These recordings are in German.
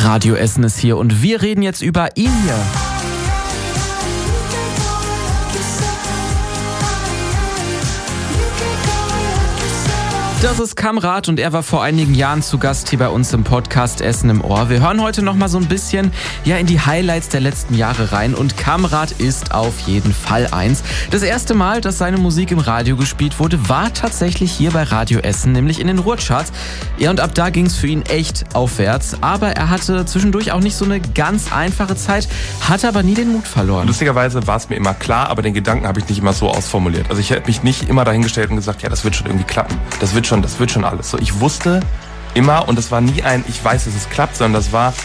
Radio Essen ist hier und wir reden jetzt über ihn hier. Das ist Kamrat und er war vor einigen Jahren zu Gast hier bei uns im Podcast Essen im Ohr. Wir hören heute noch mal so ein bisschen in die Highlights der letzten Jahre rein und Kamrat ist auf jeden Fall eins. Das erste Mal, dass seine Musik im Radio gespielt wurde, war tatsächlich hier bei Radio Essen, nämlich in den Ruhrcharts. Ja, und ab da ging es für ihn echt aufwärts. Aber er hatte zwischendurch auch nicht so eine ganz einfache Zeit, hatte aber nie den Mut verloren. Lustigerweise war es mir immer klar, aber den Gedanken habe ich nicht immer so ausformuliert. Also ich hätte mich nicht immer dahingestellt und gesagt, ja, das wird schon irgendwie klappen. Das wird schon alles. So, ich wusste immer, und das war nie ich weiß, dass es klappt, sondern das war,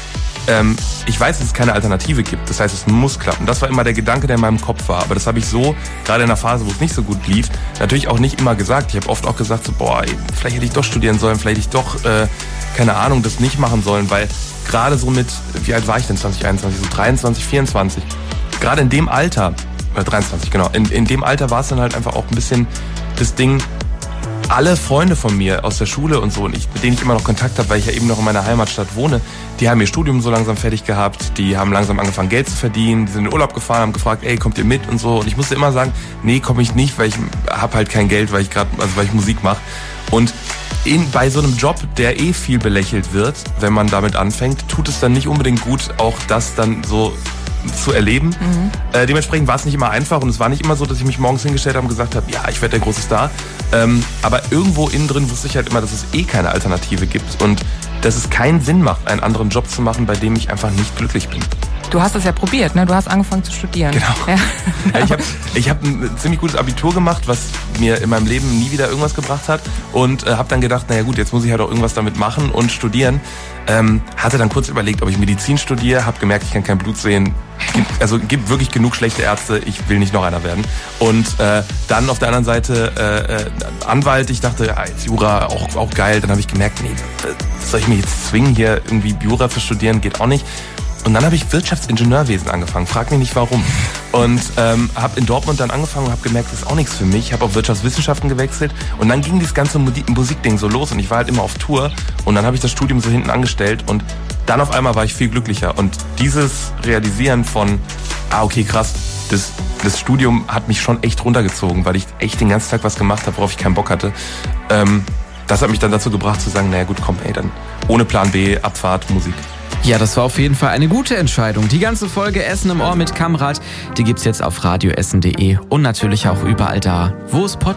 ich weiß, dass es keine Alternative gibt. Das heißt, es muss klappen. Das war immer der Gedanke, der in meinem Kopf war. Aber das habe ich so, gerade in der Phase, wo es nicht so gut lief, natürlich auch nicht immer gesagt. Ich habe oft auch gesagt, so, vielleicht hätte ich doch studieren sollen, vielleicht hätte ich doch, keine Ahnung, das nicht machen sollen, weil gerade so mit, wie alt war ich denn, 2021, so 23, 24, gerade in dem Alter, 23, genau, in dem Alter war es dann halt einfach auch ein bisschen das Ding, alle Freunde von mir aus der Schule und so, und mit denen ich immer noch Kontakt habe, weil ich ja eben noch in meiner Heimatstadt wohne, die haben ihr Studium so langsam fertig gehabt, die haben langsam angefangen Geld zu verdienen, die sind in den Urlaub gefahren, haben gefragt, ey, kommt ihr mit und so, und ich musste immer sagen, nee, komme ich nicht, weil ich habe halt kein Geld, weil ich Musik mache. Und bei so einem Job, der viel belächelt wird, wenn man damit anfängt, tut es dann nicht unbedingt gut, auch das dann so zu erleben. Dementsprechend war es nicht immer einfach und es war nicht immer so, dass ich mich morgens hingestellt habe und gesagt habe, ja, ich werde der große Star. Aber irgendwo innen drin wusste ich halt immer, dass es keine Alternative gibt und dass es keinen Sinn macht, einen anderen Job zu machen, bei dem ich einfach nicht glücklich bin. Du hast es ja probiert, ne? Du hast angefangen zu studieren. Genau. Ja. Ich hab ein ziemlich gutes Abitur gemacht, was mir in meinem Leben nie wieder irgendwas gebracht hat und habe dann gedacht, naja gut, jetzt muss ich halt auch irgendwas damit machen und studieren. Hatte dann kurz überlegt, ob ich Medizin studiere, habe gemerkt, ich kann kein Blut sehen. Gibt wirklich genug schlechte Ärzte, ich will nicht noch einer werden. Und dann auf der anderen Seite Anwalt, ich dachte, ja, jetzt Jura auch geil. Dann habe ich gemerkt, nee, soll ich mich jetzt zwingen, hier irgendwie Jura zu studieren, geht auch nicht. Und dann habe ich Wirtschaftsingenieurwesen angefangen, frag mich nicht warum. Und habe in Dortmund dann angefangen und habe gemerkt, das ist auch nichts für mich. Ich habe auf Wirtschaftswissenschaften gewechselt und dann ging dieses ganze Musikding so los und ich war halt immer auf Tour und dann habe ich das Studium so hinten angestellt und dann auf einmal war ich viel glücklicher. Und dieses Realisieren von, okay, krass, das Studium hat mich schon echt runtergezogen, weil ich echt den ganzen Tag was gemacht habe, worauf ich keinen Bock hatte. Das hat mich dann dazu gebracht zu sagen, naja gut, komm, dann ohne Plan B, Abfahrt, Musik. Ja, das war auf jeden Fall eine gute Entscheidung. Die ganze Folge Essen im Ohr mit Kamrat, die gibt's jetzt auf radioessen.de und natürlich auch überall da, wo es Podcasts